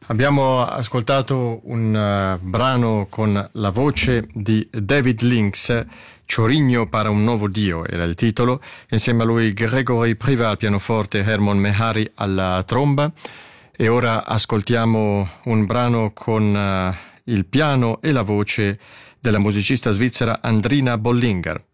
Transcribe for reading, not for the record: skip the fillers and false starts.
Abbiamo ascoltato un brano con la voce di David Lynx, Choriigno para un nuovo Dio era il titolo, insieme a lui Gregory Priva al pianoforte e Hermon Mehari alla tromba. E ora ascoltiamo un brano con il piano e la voce della musicista svizzera Andrina Bollinger.